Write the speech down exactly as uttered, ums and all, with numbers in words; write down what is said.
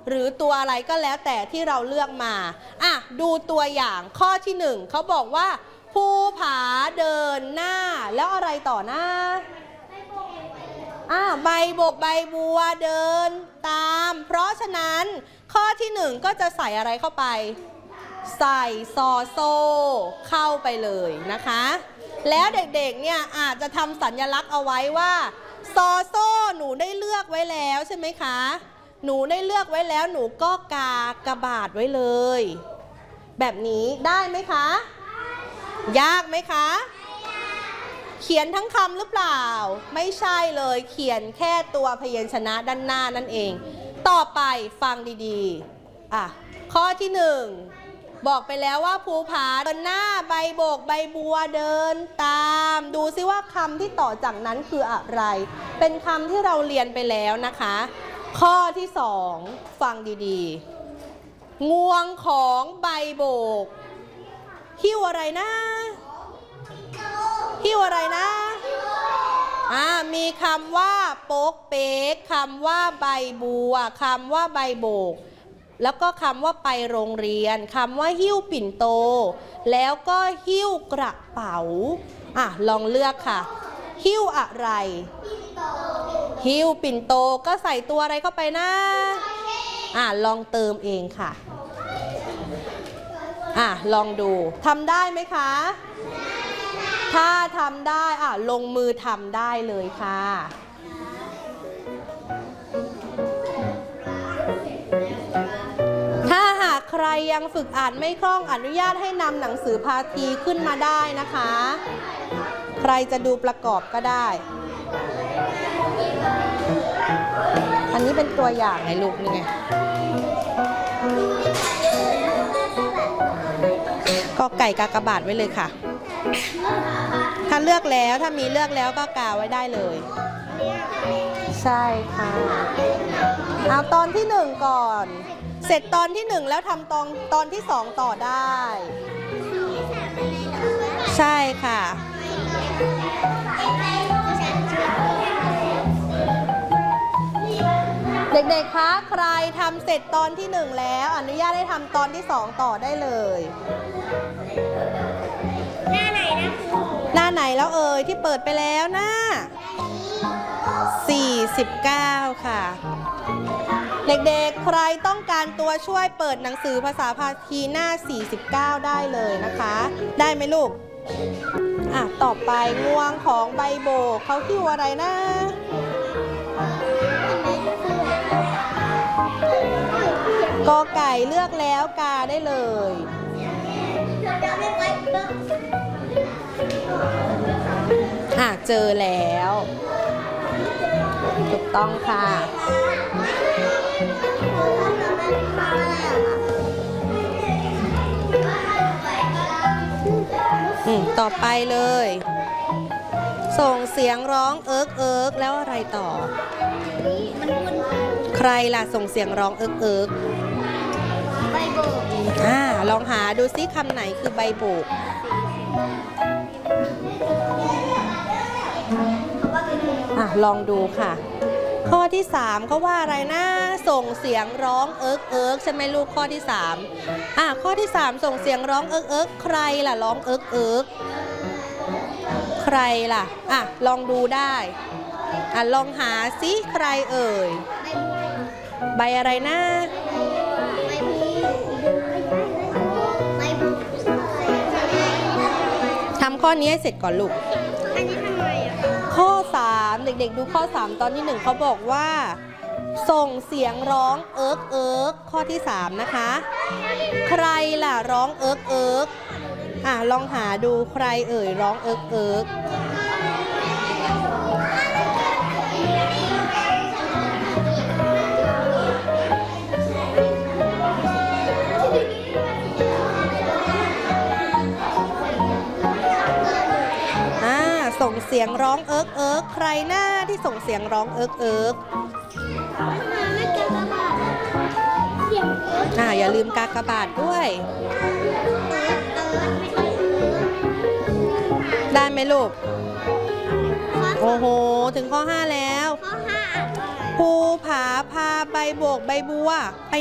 หรือตัวอะไรก็แล้วแต่ที่เราเลือกมาอ่ะดูตัวอย่างข้อที่หนึ่งเขาบอกว่าภูผาเดินหน้าแล้วอะไรต่อหน้าอ่ะใบบกใบบัวเดินตามเพราะฉะนั้นข้อที่หนึ่งก็จะใส่อะไรเข้าไปใส่ซอโซ่เข้าไปเลยนะคะแล้วเด็กๆเนี่ยอาจจะทำสัญลักษณ์เอาไว้ว่าซอโซ่หนูได้เลือกไว้แล้วใช่ไหมคะหนูได้เลือกไว้แล้วหนูก็กากระบาดไว้เลยแบบนี้ได้ไหมคะยากไหมคะเขียนทั้งคำหรือเปล่าไม่ใช่เลยเขียนแค่ตัวพยัญชนะด้านหน้านั่นเองต่อไปฟังดีๆอ่ะข้อที่หนึ่งบอกไปแล้วว่าภูผาเดินหน้าใบโบกใบบัวเดินตามดูซิว่าคำที่ต่อจากนั้นคืออะไรเป็นคำที่เราเรียนไปแล้วนะคะข้อที่สองฟังดีๆงวงของใบโบกหิ้วอะไรนะหิ้วอะไรนะอ่ามีคำว่าโป๊กเป๊กคำว่าใบบัวคำว่าใบโบกแล้วก็คำว่าไปโรงเรียนคำว่าหิ้วปิ่นโตแล้วก็หิ้วกระเป๋าอ่ะลองเลือกค่ะหิ้วอะไรหิ้วปิ่นโตก็ใส่ตัวอะไรเข้าไปนะอ่ะลองเติมเองค่ะอ่ะลองดูทำได้ไหมคะถ้าทำได้อ่ะลงมือทำได้เลยค่ะถ้าหากใครยังฝึกอ่านไม่คล่องอนุญาตให้นำหนังสือพาทีขึ้นมาได้นะคะใครจะดูประกอบก็ได้อันนี้เป็นตัวอย่างไงลูกนี่ไงก็ไก่กากบาทไว้เลยค่ะถ้าเลือกแล้วถ้ามีเลือกแล้วก็กาไว้ได้เลยใช่ค่ะเอาตอนที่หนึ่งก่อนเสร็จตอนที่หนึ่งแล้วทำตอนตอนที่สองต่อได้ใช่ค่ะเด็กๆคะใครทำเสร็จตอนที่หนึ่งแล้วอนุญาตให้ทำตอนที่สองต่อได้เลยหน้าไหนนะหน้าไหนแล้วเอ่ยที่เปิดไปแล้วหน้าสี่สิบเก้าค่ะเด็กๆใครต้องการตัวช่วยเปิดหนังสือภาษาพาทีหน้าสี่สิบเก้าได้เลยนะคะได้ไหมลูกอ่ะต่อไปงวงของใบโบกเขาหิ้วอะไรนะกอไก่เลือกแล้วกาได้เลยอ่ะเจอแล้วถูกต้องค่ะอืมต่อไปเลยส่งเสียงร้องเอิ๊กเอิ๊กแล้วอะไรต่อใครล่ะส่งเสียงร้องเอิ๊กเอิ๊กใบโบกอ่าลองหาดูซิคำไหนคือใบโบกอ่ะลองดูค่ะข้อที่สามเขาว่าอะไรนะส่งเสียงร้องเอิ๊กเอิ๊กใช่ไหมลูกข้อที่สามอ่ะข้อที่สามส่งเสียงร้องเอิ๊กเอิ๊กใครล่ะร้องเอิ๊กเอิ๊กใครล่ะอ่ะลองดูได้อ่ะลองหาซิใครเอ่ยใบอะไรนะทำข้อนี้ให้เสร็จก่อนลูกอันนี้ทำไมอ่ะข้อสามเด็กๆดูข้อสามตอนที่หนึ่งเขาบอกว่าส่งเสียงร้องเอิ๊กเอิ๊กข้อที่สามนะคะใครล่ะร้องเอิ๊กเอิ๊กอ่ะลองหาดูใครเอ่ยร้องเอิ๊กเอิ๊กส่งเสียงร้องเอิ๊กเอิ๊กใครหน้าที่ส่งเสียงร้องเอิ๊กเอิ๊กอ่าอย่าลืมกากบาทด้วยได้ไหมลูกโอ้โหถึงข้อห้าแล้วภูผาพาใบโบกใบบัวไป